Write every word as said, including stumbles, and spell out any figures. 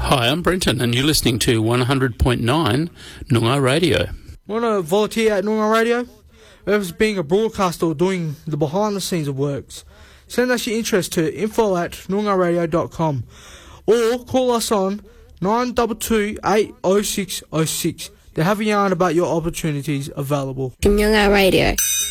Hi, I'm Brenton, and you're listening to one hundred point nine Noongar Radio. Want to volunteer at Noongar Radio? Whether it's being a broadcaster or doing the behind-the-scenes of works, send us your interest to info at noongar radio dot com or call us on nine two two, eight oh six oh six to have a yarn about your opportunities available. Noongar Radio.